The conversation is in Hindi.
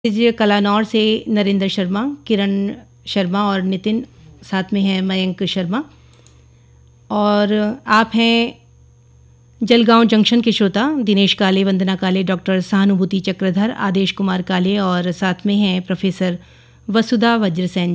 कलानौर से नरेंद्र शर्मा, किरण शर्मा और नितिन, साथ में हैं मयंक शर्मा। और आप हैं जलगांव जंक्शन के श्रोता दिनेश काले, वंदना काले, डॉक्टर सहानुभूति चक्रधर, आदेश कुमार काले और साथ में हैं प्रोफेसर वसुधा वज्रसेन